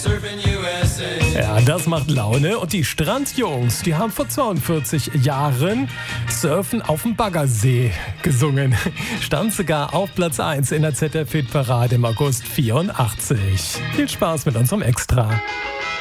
Ja, das macht Laune. Und die Strandjungs, die haben vor 42 Jahren Surfen auf dem Baggersee gesungen. Stand sogar auf Platz 1 in der ZDF-Hitparade im August 84. Viel Spaß mit unserem Extra.